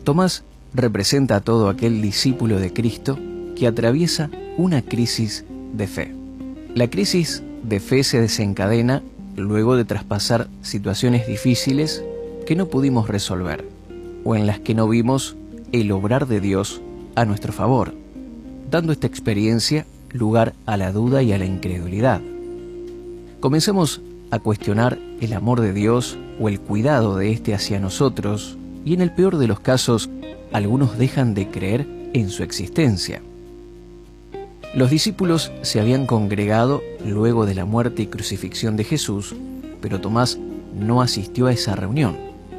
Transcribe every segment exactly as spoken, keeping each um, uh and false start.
Tomás representa a todo aquel discípulo de Cristo que atraviesa una crisis de fe. La crisis de fe se desencadena luego de traspasar situaciones difíciles que no pudimos resolver o en las que no vimos el obrar de Dios a nuestro favor, dando esta experiencia lugar a la duda y a la incredulidad. Comencemos a cuestionar el amor de Dios o el cuidado de éste hacia nosotros, y en el peor de los casos, algunos dejan de creer en su existencia. Los discípulos se habían congregado luego de la muerte y crucifixión de Jesús, pero Tomás no asistió a esa reunión.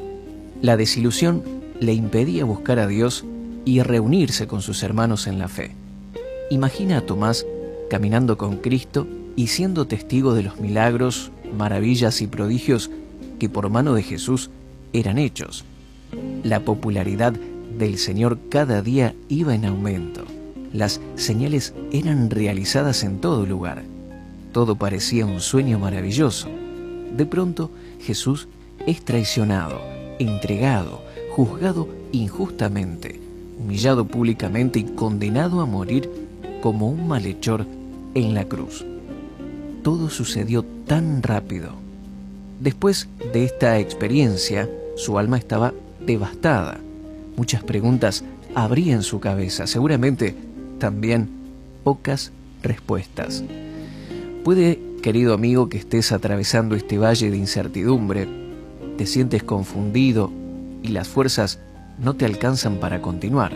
La desilusión le impedía buscar a Dios y reunirse con sus hermanos en la fe. Imagina a Tomás caminando con Cristo y siendo testigo de los milagros, maravillas y prodigios que por mano de Jesús eran hechos. La popularidad del Señor cada día iba en aumento. Las señales eran realizadas en todo lugar. Todo parecía un sueño maravilloso. De pronto, Jesús es traicionado, entregado, juzgado injustamente, humillado públicamente y condenado a morir como un malhechor en la cruz. Todo sucedió tan rápido. Después de esta experiencia, su alma estaba devastada. Muchas preguntas abrían su cabeza, seguramente también pocas respuestas. Puede, querido amigo, que estés atravesando este valle de incertidumbre, te sientes confundido y las fuerzas no te alcanzan para continuar.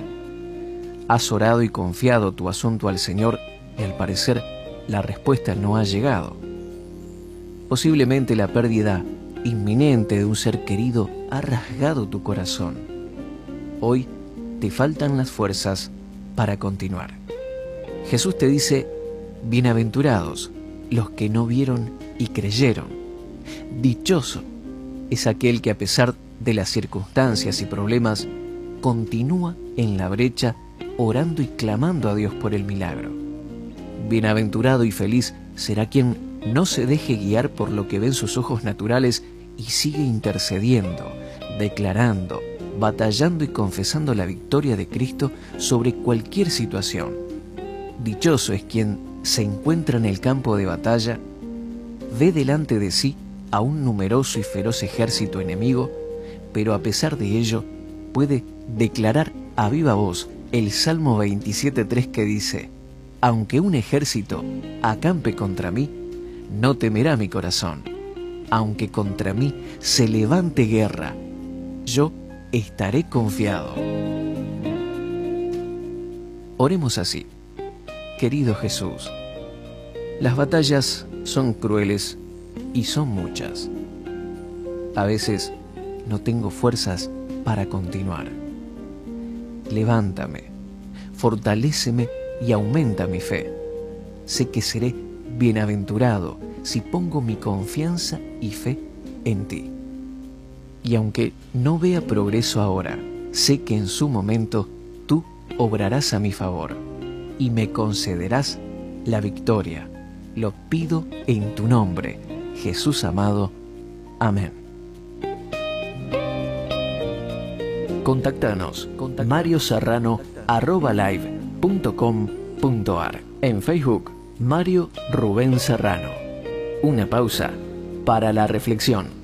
Has orado y confiado tu asunto al Señor y al parecer la respuesta no ha llegado. Posiblemente la pérdida inminente de un ser querido ha rasgado tu corazón. Hoy te faltan las fuerzas para continuar. Jesús te dice: bienaventurados los que no vieron y creyeron. Dichoso es aquel que a pesar de las circunstancias y problemas continúa en la brecha orando y clamando a Dios por el milagro. Bienaventurado y feliz será quien no se deje guiar por lo que ven sus ojos naturales y sigue intercediendo, declarando, batallando y confesando la victoria de Cristo sobre cualquier situación. Dichoso es quien se encuentra en el campo de batalla, ve delante de sí a un numeroso y feroz ejército enemigo, pero a pesar de ello puede declarar a viva voz el Salmo veintisiete tres que dice: aunque un ejército acampe contra mí, no temerá mi corazón. Aunque contra mí se levante guerra, yo estaré confiado. Oremos así. Querido Jesús, las batallas son crueles y son muchas. A veces no tengo fuerzas para continuar. Levántame, fortaléceme y aumenta mi fe. Sé que seré bienaventurado si pongo mi confianza y fe en ti. Y aunque no vea progreso ahora, sé que en su momento tú obrarás a mi favor y me concederás la victoria. Lo pido en tu nombre, Jesús amado. Amén. Contáctanos con mario serrano arroba live punto com punto ar. En Facebook, Mario Rubén Serrano. Una pausa para la reflexión.